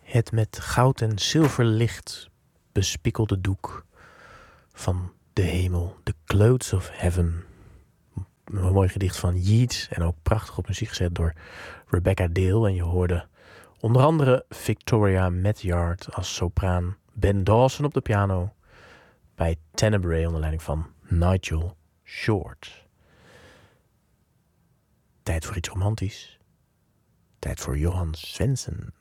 Het met goud en zilverlicht bespikkelde doek van de hemel, The Clouds of Heaven. Een mooi gedicht van Yeats en ook prachtig op muziek gezet door Rebecca Dale. En je hoorde onder andere Victoria Matyard als sopraan, Ben Dawson op de piano, bij Tenebrae onder leiding van Nigel Short. Tijd voor iets romantisch. Tijd voor Johan Svensson.